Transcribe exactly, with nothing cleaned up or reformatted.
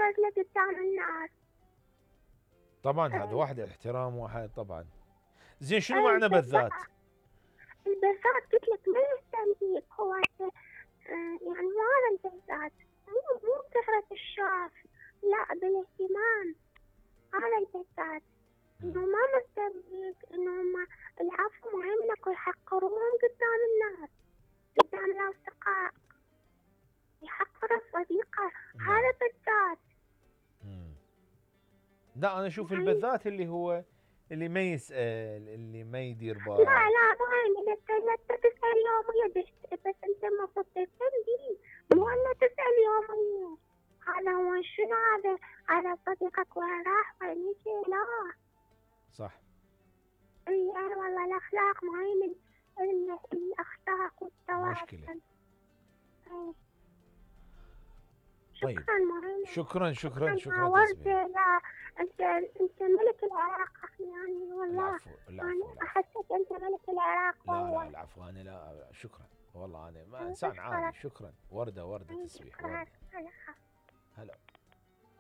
بذله قدام الناس. طبعا هذا واحد الاحترام واحد طبعا. زين شنو معنى بذات؟ البذات قلت لك ما يهتم بيك هو آه يعني مو هذا البذات، مو مو بكثرة الشاف، لا بالاهتمام. هذا البذات انه ما مهتم بيك، انه ما العفو مهم انك يحقرون قدام الناس، قدام الاصدقاء يحقر الصديقة. هذا بذات. لا انا اشوف البذات اللي هو اللي ما يسأل، اللي ما يدير بال. لا لا ما انت انت تسأل يوميا، بس انت المفروض تهتم بيه، مو انه تسأل يوميا هذا هو شنو، هذا هذا صديقك وين راح وين يجي. لا صح. اي انا والله الاخلاق مهمة، الاخلاق والتواصل مشكلة. شكرا طيب. مهم. شكرا شكرا شكرا ورد. لا انت انت ملك العراق يعني والله. العفو العفو انا احسك انت ملك العراق. لا لا العفو انا لا شكرا والله انا ما انسان عادي. شكرا. وردة وردة تسبيح وردة. هلا.